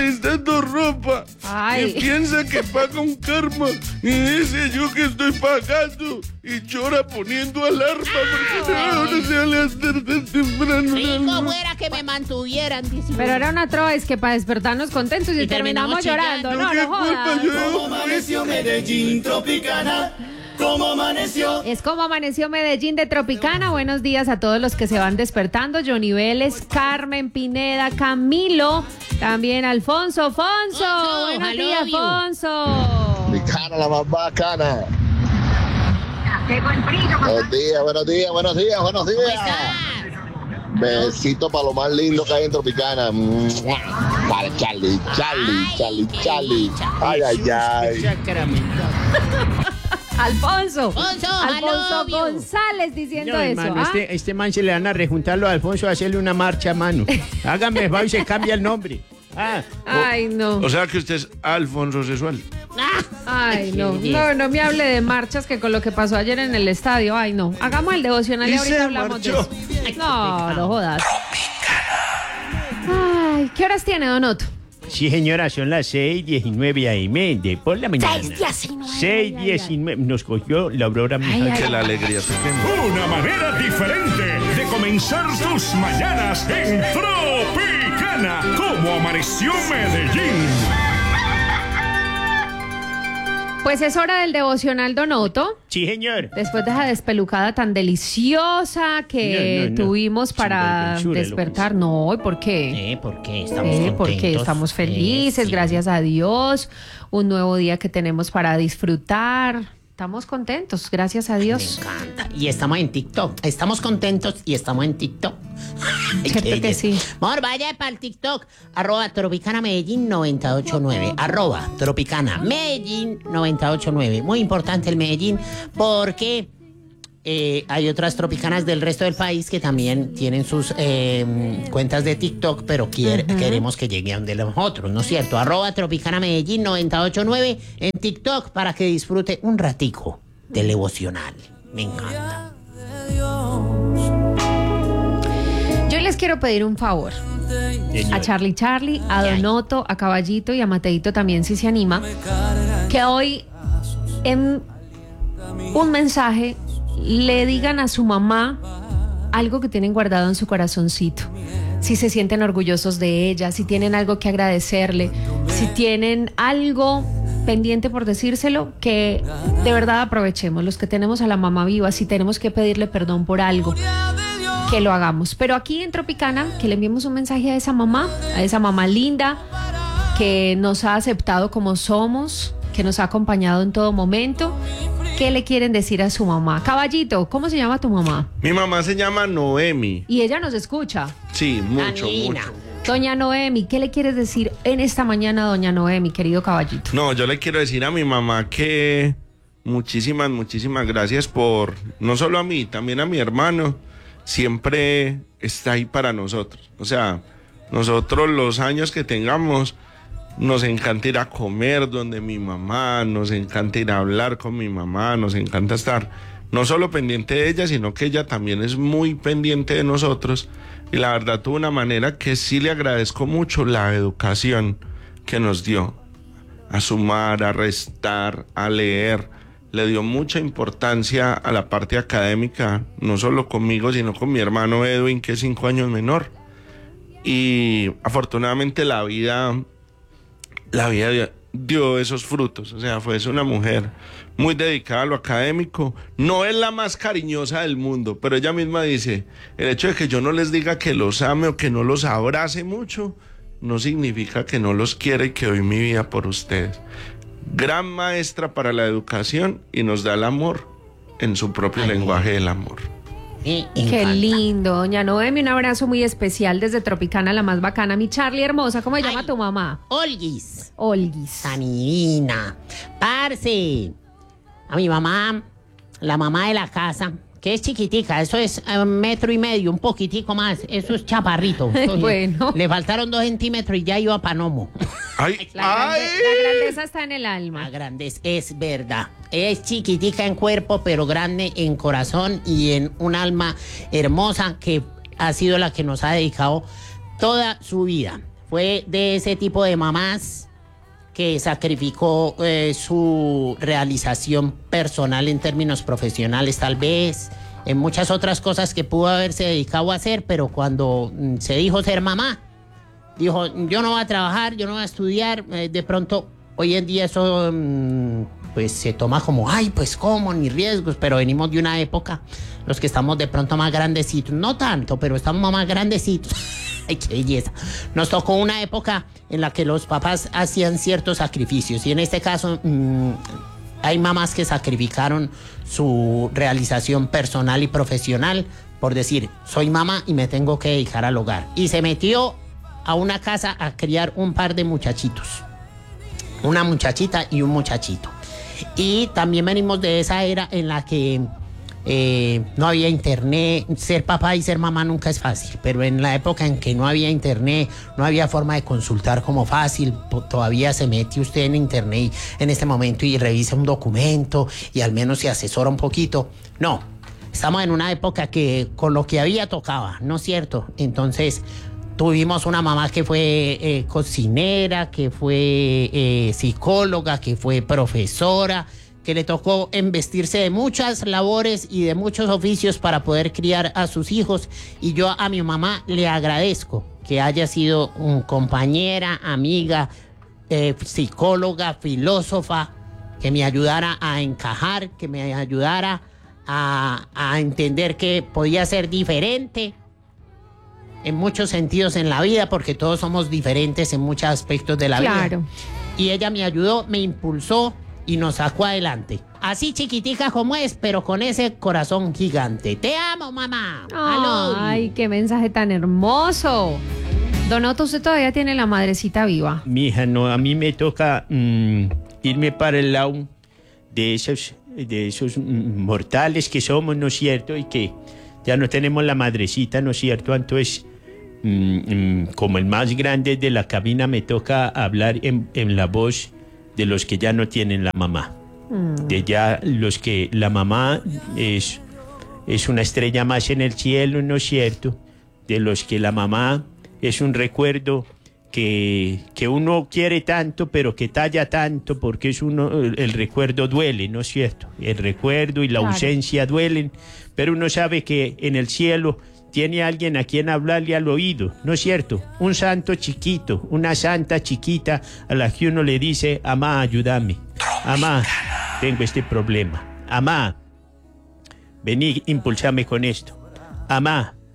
prestando ropa. Ay. Y piensa que paga un karma. Y dice yo que estoy pagando. Y llora poniendo alarma porque no se levantar temprano. Rico fuera que me mantuvieran, dice. Pero era una trova, es que para despertarnos contentos y terminamos llorando. No, no jodas. ¿Cómo amaneció Medellín Tropicana? ¿Cómo amaneció? Es como amaneció Medellín de Tropicana. Buenos días a todos los que se van despertando. Johnny Vélez, Carmen Pineda, Camilo, también Alfonso. Buenos días, Alfonso. Mi cara la más bacana. Buenos días. Besito para lo más lindo que hay en Tropicana. Para Charlie. Ay. Alfonso I love you. González diciendo No, eso. hermano, este man se le van a rejuntarlo a Alfonso a hacerle una marcha, mano. Hágame, va y se cambia el nombre. Ay, no. O sea que usted es Alfonso Sexual. Ay, no. No me hable de marchas que con lo que pasó ayer en el estadio. Ay, no. Hagamos el devocional y ahorita hablamos de eso. No jodas. Ay, ¿qué horas tiene, Don Otto? Sí, señora, son las 6:19 a.m. de por la mañana. 6:19. Nos cogió la aurora, mija. Que la alegría te quema. Una manera diferente de comenzar tus mañanas en Tropicana. Como amaneció Medellín. Pues es hora del devocional, Don Otto. Sí, señor. Después de esa despelucada tan deliciosa que No. tuvimos para Sinvergüenzura, despertar. No, ¿y por qué? ¿Por qué? Estamos contentos. Porque estamos felices, Sí. gracias a Dios. Un nuevo día que tenemos para disfrutar. Estamos contentos, gracias a Me Dios. encanta. Y estamos en TikTok. Estamos contentos y estamos en TikTok. Cierto que sí. Amor, vaya para el TikTok. @Tropicana Medellín 989. @Tropicana Medellín 989. Muy importante el Medellín porque hay otras tropicanas del resto del país que también tienen sus cuentas de TikTok, pero queremos que llegue a donde los otros, ¿no es cierto? @Tropicana Medellín 989 en TikTok para que disfrute un ratico del devocional. Me encanta. Yo les quiero pedir un favor. Señor. A Charlie, a Don Otto, a Caballito y a Mateito también, si se anima, que hoy en un mensaje le digan a su mamá algo que tienen guardado en su corazoncito. Si se sienten orgullosos de ella, si tienen algo que agradecerle, si tienen algo pendiente por decírselo, que de verdad aprovechemos. Los que tenemos a la mamá viva, si tenemos que pedirle perdón por algo, que lo hagamos. Pero aquí en Tropicana, que le enviemos un mensaje a esa mamá linda, que nos ha aceptado como somos, que nos ha acompañado en todo momento. ¿Qué le quieren decir a su mamá? Caballito, ¿cómo se llama tu mamá? Mi mamá se llama Noemi. Y ella nos escucha. Sí, mucho. Doña Noemi, ¿qué le quieres decir en esta mañana, doña Noemi, querido Caballito? No, yo le quiero decir a mi mamá que muchísimas gracias por, no solo a mí, también a mi hermano, siempre está ahí para nosotros. O sea, nosotros los años que tengamos, nos encanta ir a comer donde mi mamá, nos encanta ir a hablar con mi mamá, nos encanta estar no solo pendiente de ella, sino que ella también es muy pendiente de nosotros. Y la verdad tuvo una manera que sí le agradezco mucho, la educación que nos dio. A sumar, a restar, a leer. Le dio mucha importancia a la parte académica, no solo conmigo, sino con mi hermano Edwin, que es 5 años menor. Y afortunadamente la vida dio esos frutos. O sea, fue una mujer muy dedicada a lo académico. No es la más cariñosa del mundo, pero ella misma dice, el hecho de que yo no les diga que los ame o que no los abrace mucho, no significa que no los quiera y que doy mi vida por ustedes. Gran maestra para la educación y nos da el amor en su propio lenguaje del amor. Qué lindo, doña Noemi, un abrazo muy especial desde Tropicana, la más bacana. Mi Charlie hermosa, ¿cómo se llama tu mamá? Olguis. Olguis. Tan divina. Parce, a mi mamá, la mamá de la casa, que es chiquitica, eso es 1,5 metros, un poquitico más, eso es chaparrito. Bueno. Le faltaron 2 centímetros y ya iba a Panomo. La grandeza está en el alma. La grandeza es verdad. Es chiquitica en cuerpo, pero grande en corazón y en un alma hermosa que ha sido la que nos ha dedicado toda su vida. fue de ese tipo de mamás que sacrificó su realización personal en términos profesionales, tal vez, en muchas otras cosas que pudo haberse dedicado a hacer, pero cuando se dijo ser mamá, dijo, yo no voy a trabajar, yo no voy a estudiar. De pronto, hoy en día eso pues se toma como, ay, pues cómo, ni riesgos, pero venimos de una época, los que estamos de pronto más grandecitos, no tanto, pero estamos más grandecitos. Ay, qué belleza. Nos tocó una época en la que los papás hacían ciertos sacrificios, y en este caso hay mamás que sacrificaron su realización personal y profesional por decir, soy mamá y me tengo que dedicar al hogar. Y se metió a una casa a criar un par de muchachitos, una muchachita y un muchachito. Y también venimos de esa era en la que no había internet. Ser papá y ser mamá nunca es fácil, pero en la época en que no había internet, no había forma de consultar como fácil, todavía se mete usted en internet en este momento y revisa un documento y al menos se asesora un poquito. No, estamos en una época que con lo que había tocaba, ¿no es cierto? Entonces tuvimos una mamá que fue cocinera, que fue psicóloga, que fue profesora, que le tocó embestirse de muchas labores y de muchos oficios para poder criar a sus hijos. Y yo a mi mamá le agradezco que haya sido compañera, amiga, psicóloga, filósofa, que me ayudara a encajar, que me ayudara a entender que podía ser diferente en muchos sentidos en la vida, porque todos somos diferentes en muchos aspectos de la vida. Y ella me ayudó, me impulsó y nos sacó adelante. Así chiquitica como es, pero con ese corazón gigante. Te amo, mamá. Ay, qué mensaje tan hermoso. Don Otto, ¿usted todavía tiene la madrecita viva? Mija, no, a mí me toca irme para el lado de esos mortales que somos, ¿no es cierto? Y que ya no tenemos la madrecita, ¿no es cierto? Entonces, como el más grande de la cabina, me toca hablar en la voz de los que ya no tienen la mamá. De ya los que la mamá es una estrella más en el cielo, ¿no es cierto? De los que la mamá es un recuerdo que uno quiere tanto, pero que talla tanto, porque el recuerdo duele, ¿no es cierto? El recuerdo y la ausencia duelen, pero uno sabe que en el cielo tiene alguien a quien hablarle al oído, ¿no es cierto? Un santo chiquito, una santa chiquita a la que uno le dice, amá, ayúdame, amá, tengo este problema, amá, vení, impulsame con esto, amá,